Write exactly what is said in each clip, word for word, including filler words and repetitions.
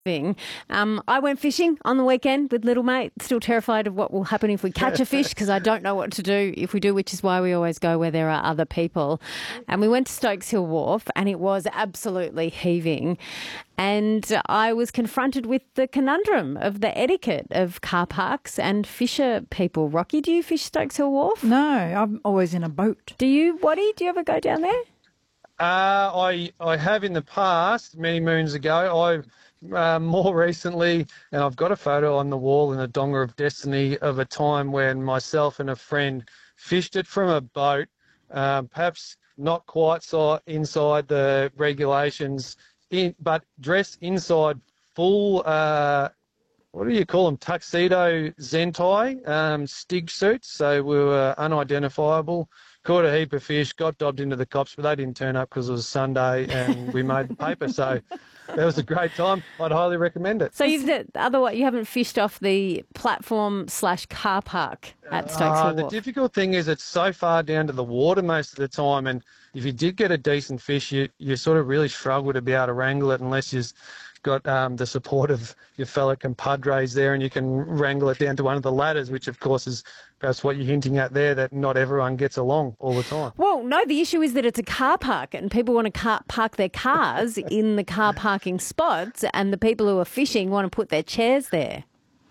thing. Um, I went fishing on the weekend with little mate, still terrified of what will happen if we catch a fish because I don't know what to do if we do, which is why we always go where there are other people. And we went to Stokes Hill Wharf and it was absolutely heaving. And I was confronted with the conundrum of the etiquette of car parks and fisher people. Rocky, do you fish Stokes Hill Wharf? No, I'm always in a boat. Do you, Waddy? Do you ever go down there? Uh, I I have in the past, many moons ago. I uh, more recently, and I've got a photo on the wall in the Donga of Destiny of a time when myself and a friend fished it from a boat, uh, perhaps not quite so inside the regulations, in, but dressed inside full, uh, what do you call them, tuxedo Zentai um, Stig suits. So we were unidentifiable. Caught a heap of fish, got dobbed into the cops, but they didn't turn up because it was Sunday and we made the paper. So that was a great time. I'd highly recommend it. So you've otherwise you haven't fished off the platform slash car park at Stokes Hill Uh, Wharf? the difficult thing is it's so far down to the water most of the time, and if you did get a decent fish, you, you sort of really struggle to be able to wrangle it unless you've got um, the support of your fellow compadres there and you can wrangle it down to one of the ladders, which of course is perhaps what you're hinting at there, that not everyone gets along all the time. Well, no, the issue is that it's a car park and people want to car- park their cars in the car parking spots and the people who are fishing want to put their chairs there.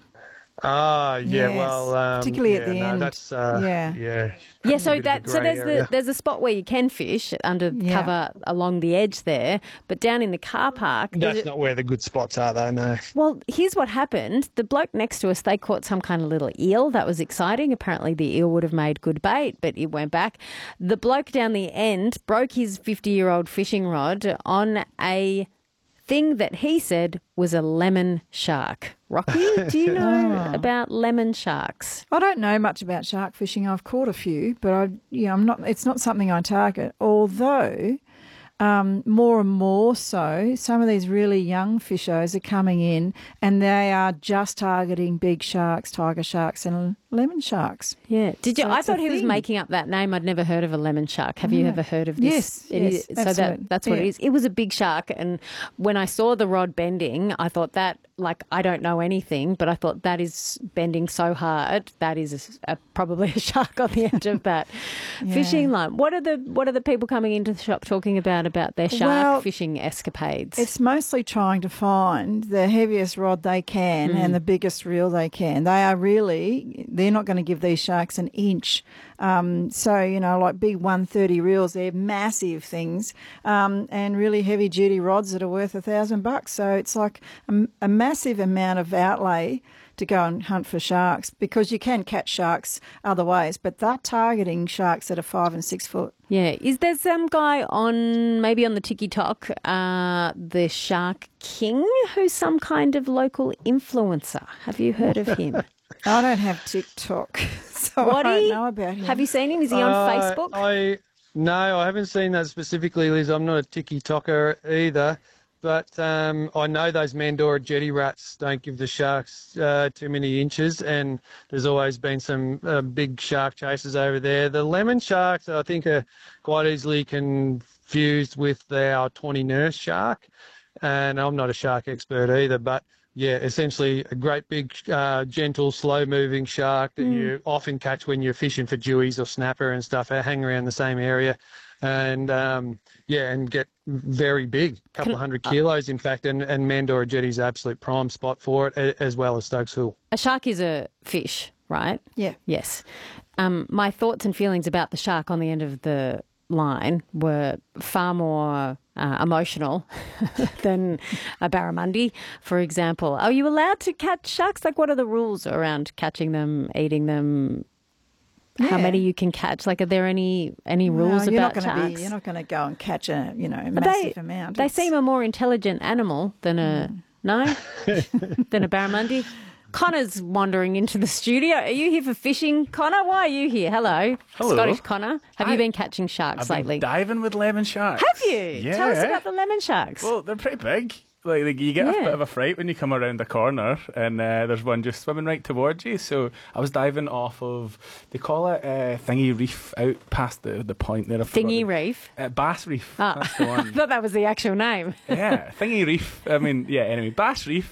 Ah, yeah, Yes, well, um, particularly yeah, at the no, end. That's, uh, Yeah. yeah. Yeah, A so bit of a that so grey there's area. the there's a spot where you can fish under Yeah. cover along the edge there, but down in the car park. That's there's- not where the good spots are, though, no. Well, here's what happened. The bloke next to us, they caught some kind of little eel. That was exciting. Apparently the eel would have made good bait, but it went back. The bloke down the end broke his fifty-year-old fishing rod on a thing that he said was a lemon shark. Rocky, do you know about lemon sharks? I don't know much about shark fishing. I've caught a few, but I, yeah, I'm not. It's not something I target. Although, um, more and more so, some of these really young fishers are coming in, and they are just targeting big sharks, tiger sharks, and lemon sharks. Yeah. Did you? So I it's a thought he was thing. making up that name. I'd never heard of a lemon shark. Have you No. ever heard of this? Yes, It yes, is- so absolutely. that that's what it Yeah. is. It was a big shark, and when I saw the rod bending, I thought that, like, I don't know anything, but I thought that is bending so hard. That is a, probably a shark on the end of that Yeah. fishing line. What are the what are the people coming into the shop talking about about their shark Well, fishing escapades? It's mostly trying to find the heaviest rod they can and the biggest reel they can. They are really, they're not going to give these sharks an inch. Um, so, you know, like big one thirty reels, they're massive things, um, and really heavy duty rods that are worth a thousand bucks. So it's like a, a massive amount of outlay to go and hunt for sharks, because you can catch sharks other ways, but they're targeting sharks that are five and six foot. Yeah. Is there some guy on, maybe on the TikTok, uh, the Shark King, who's some kind of local influencer? Have you heard of him? I don't have TikTok, so What I do don't you- know about him. Have you seen him? Is he on Uh, Facebook? I No, I haven't seen that specifically, Liz. I'm not a tiki-toker either. But um, I know those Mandorah jetty rats don't give the sharks uh, too many inches, and there's always been some uh, big shark chasers over there. The lemon sharks, I think, are quite easily confused with our tawny nurse shark, and I'm not a shark expert either, but yeah, essentially a great big, uh, gentle, slow-moving shark that you often catch when you're fishing for dewies or snapper and stuff. They hang around the same area. And, um, yeah, and get very big, a couple of hundred kilos, in fact, and, and Mandorah jetty's an absolute prime spot for it, a- as well as Stokes Hill. A shark is a fish, right? Yeah. Yes. Um, my thoughts and feelings about the shark on the end of the line were far more uh, emotional than a barramundi, for example. Are you allowed to catch sharks? Like, what are the rules around catching them, eating them? How Yeah. many you can catch? Like, are there any any rules Well, you're about not gonna sharks? Be, you're not going to go and catch a, you know, But massive they, amount. They It's- seem a more intelligent animal than a no, than a barramundi. Connor's wandering into the studio. Are you here for fishing, Connor? Why are you here? Hello, Hello. Scottish Connor. Have I- you been catching sharks I've lately? been diving with lemon sharks. Have you? Yeah. Tell us about the lemon sharks. Well, they're pretty big. Like, like you get Yeah. a bit of a fright when you come around the corner and uh, there's one just swimming right towards you. So I was diving off of, they call it uh, Thingy Reef, out past the, the point there. I've Thingy forgotten. Reef. Uh, Bass Reef. Ah. That's the I one. thought that was the actual name. Yeah, Thingy Reef. I mean, yeah, anyway, Bass Reef.